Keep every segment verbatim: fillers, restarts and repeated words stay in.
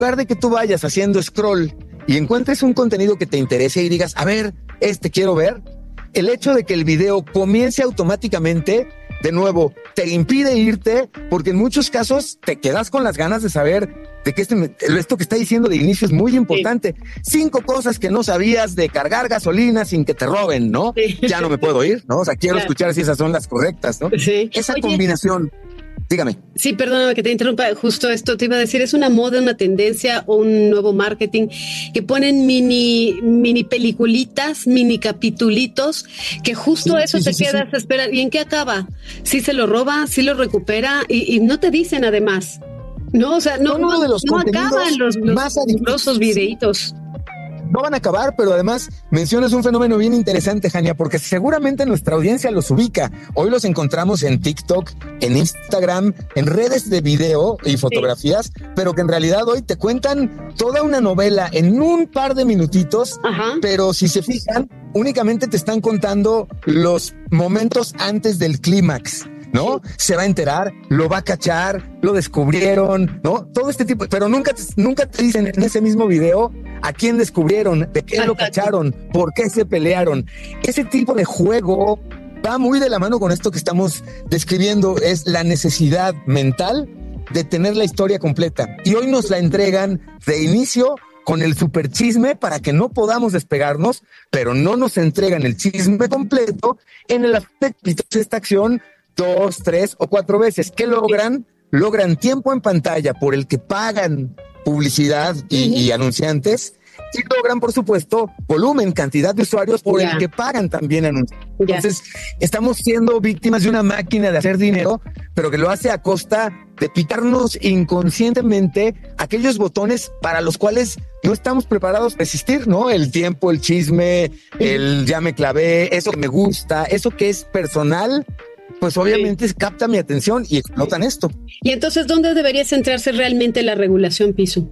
lugar de que tú vayas haciendo scroll y encuentres un contenido que te interese y digas, a ver, este quiero ver, el hecho de que el video comience automáticamente, de nuevo, te impide irte, porque en muchos casos te quedas con las ganas de saber de que este, esto que está diciendo de inicio es muy importante. Sí. Cinco cosas que no sabías de cargar gasolina sin que te roben, ¿no? Sí. Ya no me puedo ir, ¿no? O sea, quiero claro. escuchar si esas son las correctas, ¿no? Sí. Esa Oye, combinación... Dígame. Sí, perdóname que te interrumpa, justo esto te iba a decir, es una moda, una tendencia o un nuevo marketing que ponen mini mini peliculitas, mini capitulitos, que justo sí, eso sí, te sí, quedas sí. a esperar. ¿Y en qué acaba? ¿Sí se lo roba? ¿Sí lo recupera? Y, y no te dicen además. No, o sea, no, no, de los no acaban los, los más adictivos videitos. No van a acabar, pero además mencionas un fenómeno bien interesante, Jania, porque seguramente nuestra audiencia los ubica. Hoy los encontramos en TikTok, en Instagram, en redes de video y fotografías, sí. pero que en realidad hoy te cuentan toda una novela en un par de minutitos, Ajá. pero si se fijan, únicamente te están contando los momentos antes del clímax. ¿No? Sí. Se va a enterar, lo va a cachar, lo descubrieron, ¿no? Todo este tipo, pero nunca te, nunca te dicen en ese mismo video a quién descubrieron, de qué lo cacharon, por qué se pelearon. Ese tipo de juego va muy de la mano con esto que estamos describiendo, es la necesidad mental de tener la historia completa. Y hoy nos la entregan de inicio con el super chisme para que no podamos despegarnos, pero no nos entregan el chisme completo en el aspecto de esta acción dos, tres o cuatro veces. ¿Qué logran? Logran tiempo en pantalla por el que pagan publicidad y, uh-huh. y anunciantes, y logran, por supuesto, volumen, cantidad de usuarios por yeah. el que pagan también anunciantes. Yeah. Entonces, estamos siendo víctimas de una máquina de hacer dinero, pero que lo hace a costa de picarnos inconscientemente aquellos botones para los cuales no estamos preparados para resistir, ¿no? El tiempo, el chisme, el ya me clavé, eso que me gusta, eso que es personal, pues obviamente sí. capta mi atención y explotan esto. Y entonces, ¿dónde debería centrarse realmente la regulación, Pisu?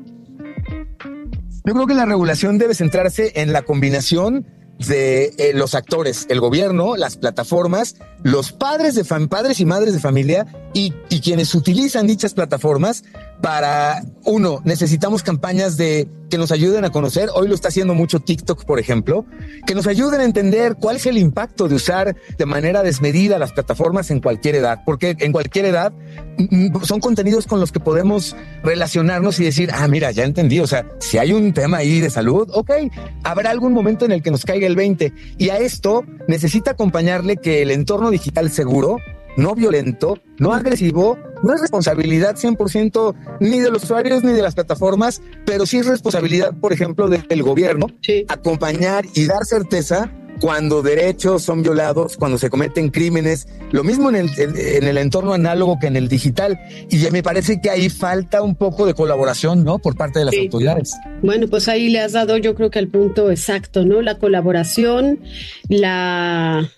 Yo creo que la regulación debe centrarse en la combinación de eh, los actores, el gobierno, las plataformas, los padres de fam- padres y madres de familia y, y quienes utilizan dichas plataformas para, uno, necesitamos campañas de que nos ayuden a conocer, hoy lo está haciendo mucho TikTok, por ejemplo, que nos ayuden a entender cuál es el impacto de usar de manera desmedida las plataformas en cualquier edad, porque en cualquier edad son contenidos con los que podemos relacionarnos y decir, ah, mira, ya entendí, o sea, si hay un tema ahí de salud, ok, habrá algún momento en el que nos caiga el veinte, y a esto necesita acompañarle que el entorno digital seguro, no violento, no agresivo, no es responsabilidad cien por ciento ni de los usuarios ni de las plataformas, pero sí es responsabilidad, por ejemplo, del gobierno, sí. acompañar y dar certeza cuando derechos son violados, cuando se cometen crímenes, lo mismo en el, en el entorno análogo que en el digital. Y me parece que ahí falta un poco de colaboración, ¿no? Por parte de las sí. autoridades. Bueno, pues ahí le has dado, yo creo que al punto exacto, ¿no? La colaboración, la,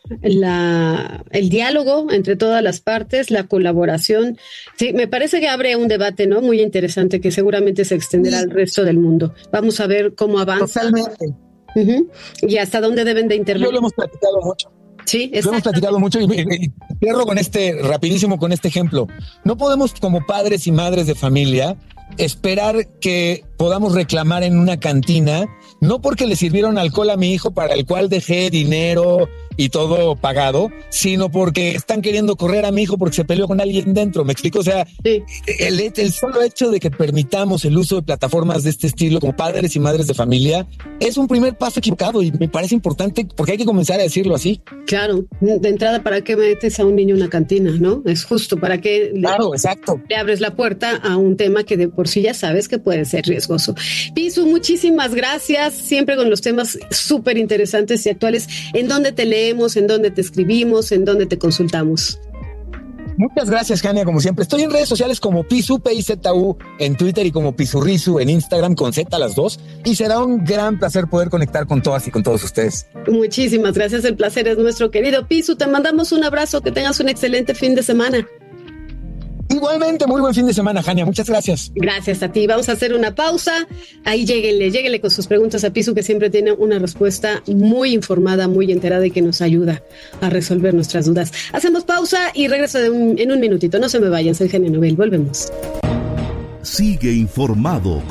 la, el diálogo entre todas las partes, la colaboración. Sí, me parece que abre un debate, ¿no? Muy interesante que seguramente se extenderá sí. al resto del mundo. Vamos a ver cómo avanza. Totalmente. Uh-huh. Y hasta dónde deben de intervenir. Yo lo hemos platicado mucho. Sí, lo hemos platicado mucho y, y, y cierro con este, rapidísimo con este ejemplo. No podemos, como padres y madres de familia, esperar que podamos reclamar en una cantina, no porque le sirvieron alcohol a mi hijo para el cual dejé dinero y todo pagado, sino porque están queriendo correr a mi hijo porque se peleó con alguien dentro. ¿Me explico? O sea, sí. el, el solo hecho de que permitamos el uso de plataformas de este estilo como padres y madres de familia es un primer paso equivocado y me parece importante porque hay que comenzar a decirlo así. Claro, de entrada, ¿para qué metes a un niño en una cantina, no? Es justo, ¿para qué le, claro, exacto. le abres la puerta a un tema que de por sí ya sabes que puede ser riesgoso? Pisu, muchísimas gracias, siempre con los temas súper interesantes y actuales. ¿En dónde te leemos? ¿En dónde te escribimos? ¿En dónde te consultamos? Muchas gracias, Jania, como siempre. Estoy en redes sociales como Pisu, P I Z U, en Twitter y como Pisurrisu en Instagram con Z las dos. Y será un gran placer poder conectar con todas y con todos ustedes. Muchísimas gracias, el placer es nuestro, querido Pisu. Te mandamos un abrazo, que tengas un excelente fin de semana. Igualmente, muy buen fin de semana, Jania. Muchas gracias. Gracias a ti. Vamos a hacer una pausa. Ahí lléguenle, lléguenle con sus preguntas a Pisu, que siempre tiene una respuesta muy informada, muy enterada y que nos ayuda a resolver nuestras dudas. Hacemos pausa y regreso de un, en un minutito. No se me vayan, soy Jania Nobel. Volvemos. Sigue informado